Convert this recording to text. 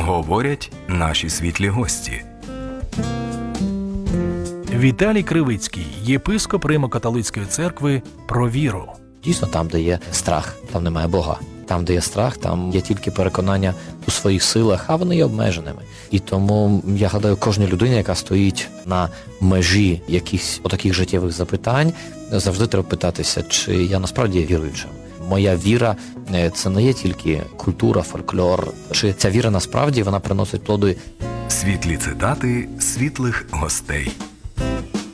Говорять наші світлі гості. Віталій Кривицький, єпископ Римо-католицької церкви, про віру. Дійсно, там, де є страх, там немає Бога. Там, де є страх, там є тільки переконання у своїх силах, а вони є обмеженими. І тому, я гадаю, кожній людині, яка стоїть на межі якихось отаких життєвих запитань, завжди треба питатися, чи я насправді є віруючим. Моя віра – це не є тільки культура, фольклор, чи ця віра насправді вона приносить плоди. Світлі цитати світлих гостей.